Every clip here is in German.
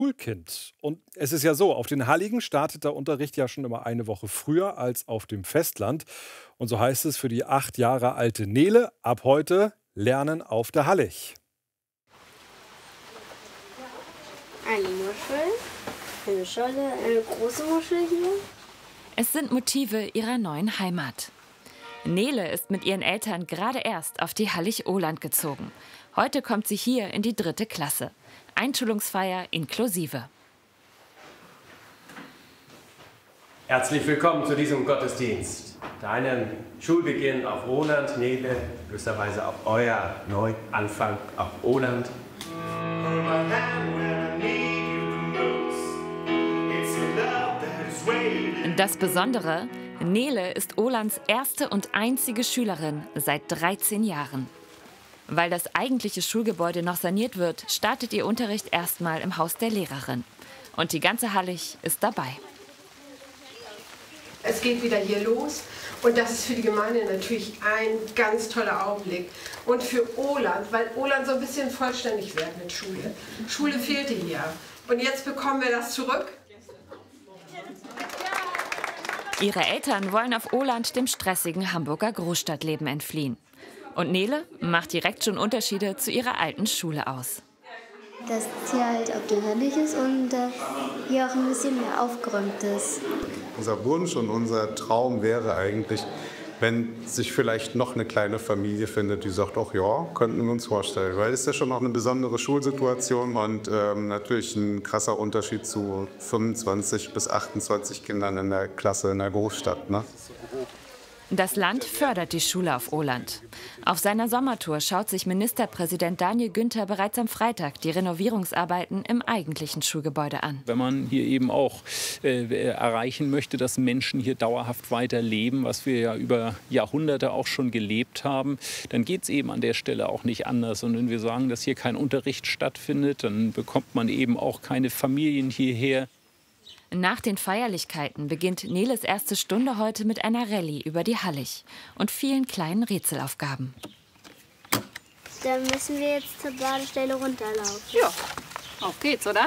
Schulkind. Und es ist ja so, auf den Halligen startet der Unterricht ja schon immer eine Woche früher als auf dem Festland. Und so heißt es für die 8 Jahre alte Nele, ab heute Lernen auf der Hallig. Eine Muschel, eine Scholle, eine große Muschel hier. Es sind Motive ihrer neuen Heimat. Nele ist mit ihren Eltern gerade erst auf die Hallig Oland gezogen. Heute kommt sie hier in die 3. Klasse. Einschulungsfeier inklusive. Herzlich willkommen zu diesem Gottesdienst. Deinen Schulbeginn auf Oland, Nele, gewisserweise auch euer Neuanfang auf Oland. Das Besondere, Nele ist Olands erste und einzige Schülerin seit 13 Jahren. Weil das eigentliche Schulgebäude noch saniert wird, startet ihr Unterricht erstmal im Haus der Lehrerin. Und die ganze Hallig ist dabei. Es geht wieder hier los und das ist für die Gemeinde natürlich ein ganz toller Augenblick. Und für Oland, weil Oland so ein bisschen vollständig wird mit Schule. Schule fehlte hier und jetzt bekommen wir das zurück. Ihre Eltern wollen auf Oland dem stressigen Hamburger Großstadtleben entfliehen. Und Nele macht direkt schon Unterschiede zu ihrer alten Schule aus. Dass hier halt auf der Hallig ist und hier auch ein bisschen mehr aufgeräumt ist. Unser Wunsch und unser Traum wäre eigentlich, wenn sich vielleicht noch eine kleine Familie findet, die sagt, ach ja, könnten wir uns vorstellen. Weil es ist ja schon noch eine besondere Schulsituation und natürlich ein krasser Unterschied zu 25 bis 28 Kindern in der Klasse in der Großstadt. Ne? Das Land fördert die Schule auf Oland. Auf seiner Sommertour schaut sich Ministerpräsident Daniel Günther bereits am Freitag die Renovierungsarbeiten im eigentlichen Schulgebäude an. Wenn man hier eben auch erreichen möchte, dass Menschen hier dauerhaft weiterleben, was wir ja über Jahrhunderte auch schon gelebt haben, dann geht es eben an der Stelle auch nicht anders. Und wenn wir sagen, dass hier kein Unterricht stattfindet, dann bekommt man eben auch keine Familien hierher. Nach den Feierlichkeiten beginnt Neles erste Stunde heute mit einer Rallye über die Hallig und vielen kleinen Rätselaufgaben. Dann müssen wir jetzt zur Badestelle runterlaufen. Ja, auf geht's, oder?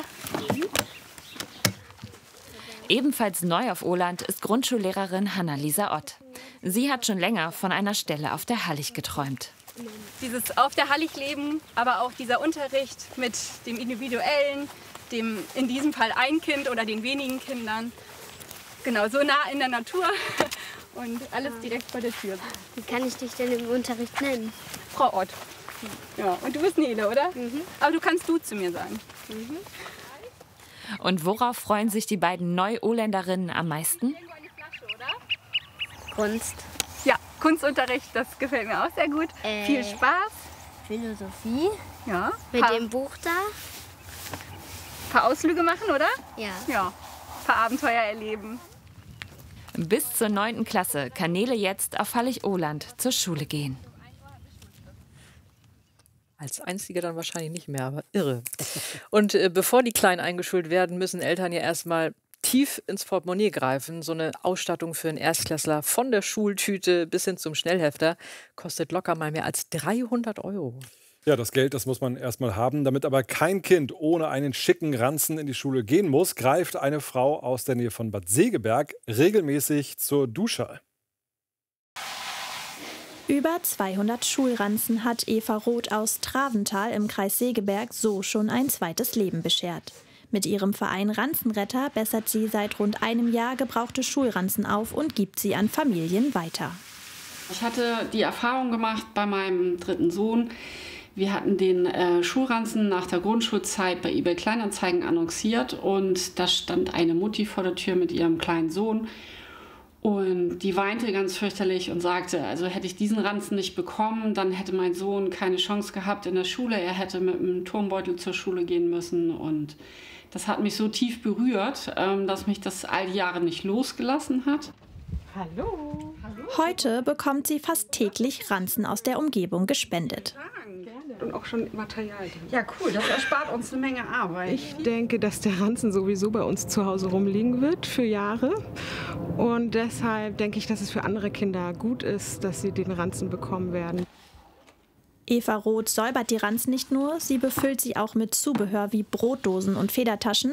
Ebenfalls neu auf Oland ist Grundschullehrerin Hanna-Lisa Ott. Sie hat schon länger von einer Stelle auf der Hallig geträumt. Dieses auf der Hallig leben, aber auch dieser Unterricht mit dem Individuellen, dem in diesem Fall ein Kind oder den wenigen Kindern. Genau, so nah in der Natur und alles direkt vor der Tür. Wie kann ich dich denn im Unterricht nennen? Frau Ott. Ja, und du bist Nele, oder? Mhm. Aber du kannst du zu mir sagen. Mhm. Und worauf freuen sich die beiden Neu-Oländerinnen am meisten? Kunst. Ja, Kunstunterricht, das gefällt mir auch sehr gut. Viel Spaß. Philosophie. Ja. Mit dem Buch da. Paar Ausflüge machen, oder? Ja. Ja, paar Abenteuer erleben. Bis zur 9. Klasse kann Nele jetzt auf Hallig Oland zur Schule gehen. Als Einzige dann wahrscheinlich nicht mehr, aber irre. Und bevor die Kleinen eingeschult werden, müssen Eltern ja erstmal tief ins Portemonnaie greifen. So eine Ausstattung für einen Erstklässler von der Schultüte bis hin zum Schnellhefter kostet locker mal mehr als 300 Euro. Ja, das Geld, das muss man erstmal haben. Damit aber kein Kind ohne einen schicken Ranzen in die Schule gehen muss, greift eine Frau aus der Nähe von Bad Segeberg regelmäßig zur Dusche. Über 200 Schulranzen hat Eva Roth aus Travental im Kreis Segeberg so schon ein zweites Leben beschert. Mit ihrem Verein Ranzenretter bessert sie seit rund einem Jahr gebrauchte Schulranzen auf und gibt sie an Familien weiter. Ich hatte die Erfahrung gemacht bei meinem 3. Sohn. Wir hatten den Schulranzen nach der Grundschulzeit bei eBay Kleinanzeigen annonciert und da stand eine Mutti vor der Tür mit ihrem kleinen Sohn und die weinte ganz fürchterlich und sagte, also hätte ich diesen Ranzen nicht bekommen, dann hätte mein Sohn keine Chance gehabt in der Schule, er hätte mit einem Turmbeutel zur Schule gehen müssen und das hat mich so tief berührt, dass mich das all die Jahre nicht losgelassen hat. Hallo. Heute bekommt sie fast täglich Ranzen aus der Umgebung gespendet. Und auch schon Material drin. Ja, cool, das erspart uns eine Menge Arbeit. Ich denke, dass der Ranzen sowieso bei uns zu Hause rumliegen wird für Jahre. Und deshalb denke ich, dass es für andere Kinder gut ist, dass sie den Ranzen bekommen werden. Eva Roth säubert die Ranzen nicht nur, sie befüllt sie auch mit Zubehör wie Brotdosen und Federtaschen